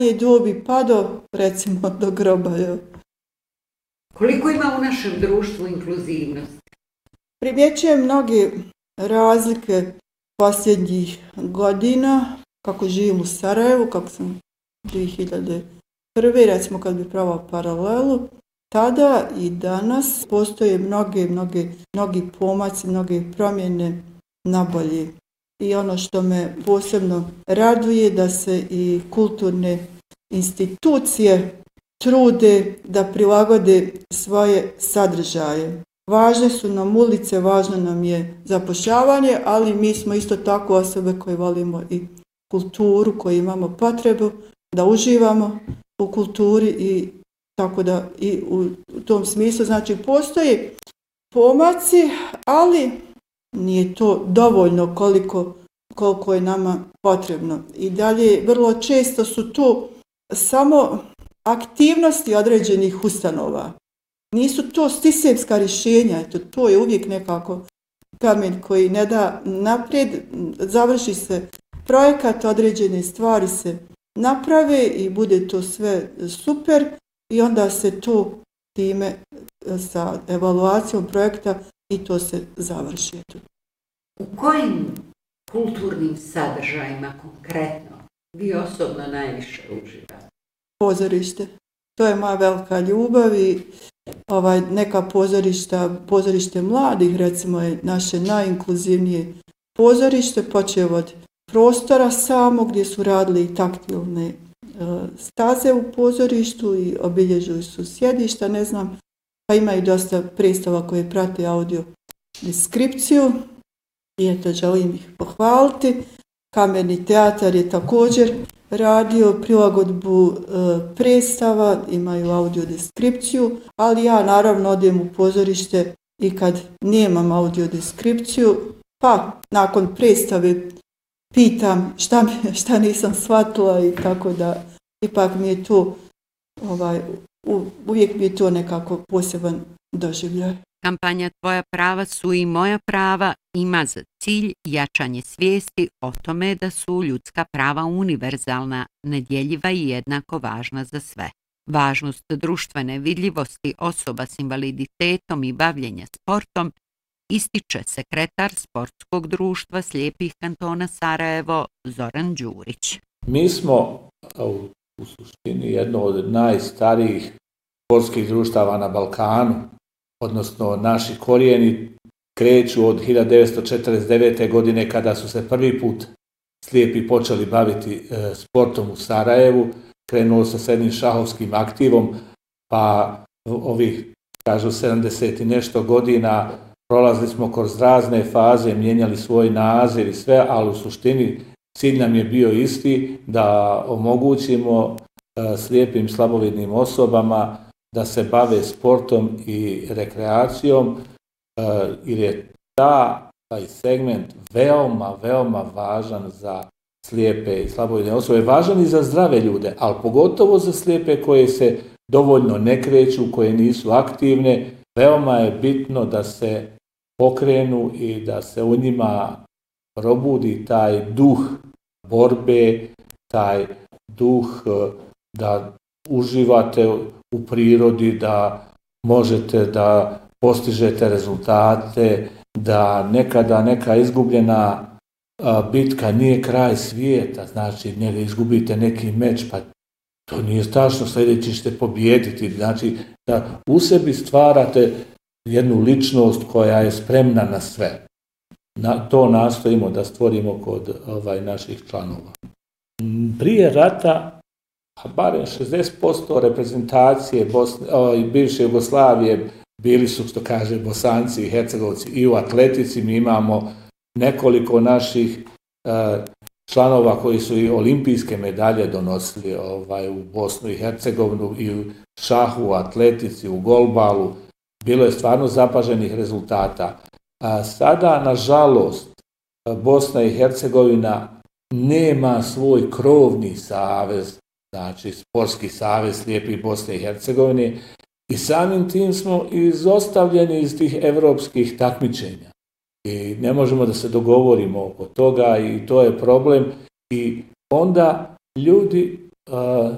dobi pa do, recimo, do groba. Koliko ima u našem društvu inkluzivnosti? Primjećujem mnoge razlike posljednjih godina, kako živim u Sarajevu, kako sam 2001. recimo kad bi pravila paralelu, tada i danas postoje mnogi pomaci, mnoge promjene na bolje. I ono što me posebno raduje da se i kulturne institucije trude da prilagode svoje sadržaje. Važne su nam ulice, važno nam je zapošljavanje, ali mi smo isto tako osobe koje volimo i kulturu, koji imamo potrebu da uživamo u kulturi i tako da i u tom smislu, znači postoje pomaci, ali nije to dovoljno koliko je nama potrebno. I dalje vrlo često su to samo aktivnosti određenih ustanova. Nisu to sistemska rješenja, to je uvijek nekako kamen koji ne da naprijed, završi se projekat, određene stvari se naprave i bude to sve super i onda se to time sa evaluacijom projekta i to se završi. U kojim kulturnim sadržajima konkretno vi osobno najviše uživate? Pozorište. To je moja velika ljubav i neka pozorište mladih, recimo je naše najinkluzivnije pozorište, počeo od prostora samog gdje su radili i taktilne staze u pozorištu i obilježili su sjedišta, ne znam, pa imaju dosta predstava koje prate audio deskripciju i eto želim ih pohvaliti. Kamerni teatar je također radio prilagodbu predstava, imaju audio deskripciju, ali ja naravno odem u pozorište i kad nemam audio deskripciju, pa nakon predstave pitam šta nisam shvatila i tako da ipak mi je to, uvijek mi je to nekako poseban doživljaj. Kampanja Tvoja prava su i moja prava ima za cilj jačanje svijesti o tome da su ljudska prava univerzalna, nedjeljiva i jednako važna za sve. Važnost društvene vidljivosti osoba s invaliditetom i bavljenja sportom ističe sekretar Sportskog društva slijepih kantona Sarajevo Zoran Đurić. Mi smo u suštini jedno od najstarijih sportskih društava na Balkanu, odnosno naši korijeni kreću od 1949. godine kada su se prvi put slijepi počeli baviti sportom u Sarajevu. Krenulo se s jednim šahovskim aktivom, pa ovih, kažu, 70 i nešto godina prolazili smo kroz razne faze, mijenjali svoj naziv i sve, ali u suštini cilj nam je bio isti, da omogućimo slijepim slabovidnim osobama da se bave sportom i rekreacijom, jer je taj segment veoma važan za slijepe i slabovidne osobe, važan i za zdrave ljude, ali pogotovo za slijepe koje se dovoljno ne kreću, koje nisu aktivne. Veoma je bitno da se pokrenu i da se u njima probudi taj duh borbe, taj duh da uživate u prirodi, da možete da postižete rezultate, da nekada neka izgubljena bitka nije kraj svijeta, znači ne izgubite neki meč, pa to nije strašno, sljedeći ćete pobijediti, znači da u sebi stvarate jednu ličnost koja je spremna na sve. To nastojimo da stvorimo kod naših članova. Prije rata, barem 60% reprezentacije bivše Jugoslavije bili su, što kaže, Bosanci i Hercegovci i u atletici. Mi imamo nekoliko naših članova koji su i olimpijske medalje donosili u Bosnu i Hercegovinu i u šahu, u atletici, u golbalu. Bilo je stvarno zapaženih rezultata. Sada, nažalost, Bosna i Hercegovina nema svoj krovni savez, znači Sportski savez slijepih Bosne i Hercegovine, i samim tim smo izostavljeni iz tih evropskih takmičenja. I ne možemo da se dogovorimo oko toga i to je problem. I onda ljudi